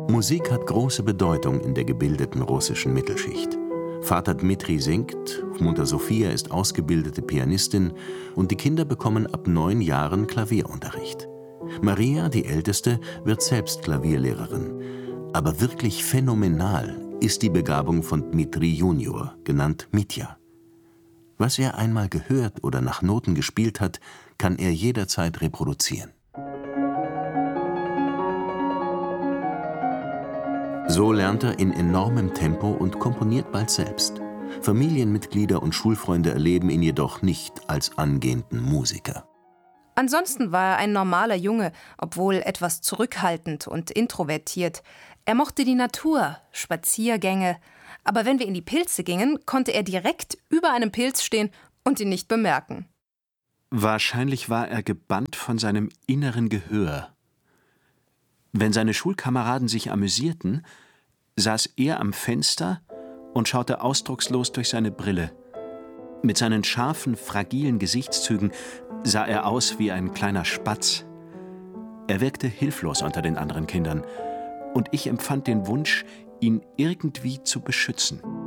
Musik hat große Bedeutung in der gebildeten russischen Mittelschicht. Vater Dmitri singt, Mutter Sophia ist ausgebildete Pianistin und die Kinder bekommen ab 9 Jahren Klavierunterricht. Maria, die Älteste, wird selbst Klavierlehrerin. Aber wirklich phänomenal ist die Begabung von Dmitri Junior, genannt Mitya. Was er einmal gehört oder nach Noten gespielt hat, kann er jederzeit reproduzieren. So lernt er in enormem Tempo und komponiert bald selbst. Familienmitglieder und Schulfreunde erleben ihn jedoch nicht als angehenden Musiker. Ansonsten war er ein normaler Junge, obwohl etwas zurückhaltend und introvertiert. Er mochte die Natur, Spaziergänge. Aber wenn wir in die Pilze gingen, konnte er direkt über einem Pilz stehen und ihn nicht bemerken. Wahrscheinlich war er gebannt von seinem inneren Gehör. Wenn seine Schulkameraden sich amüsierten, saß er am Fenster und schaute ausdruckslos durch seine Brille. Mit seinen scharfen, fragilen Gesichtszügen sah er aus wie ein kleiner Spatz. Er wirkte hilflos unter den anderen Kindern, und ich empfand den Wunsch, ihn irgendwie zu beschützen.